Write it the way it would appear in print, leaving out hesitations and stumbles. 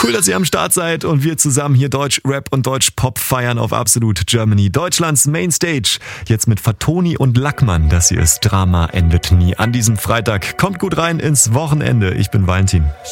Cool, dass ihr am Start seid und wir zusammen hier Deutsch Rap und Deutsch Pop feiern auf Absolut Germany. Deutschlands Mainstage. Jetzt mit Fatoni und Lackmann. Das hier ist Drama endet nie. An diesem Freitag. Kommt gut rein ins Wochenende. Ich bin Valentin.